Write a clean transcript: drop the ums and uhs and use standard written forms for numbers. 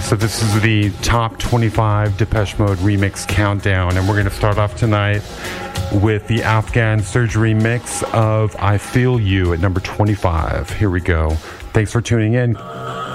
So this is the top 25 Depeche Mode remix countdown, and we're going to start off tonight with the Afghan Surgery mix of I Feel You at number 25. Here we go. Thanks for tuning in.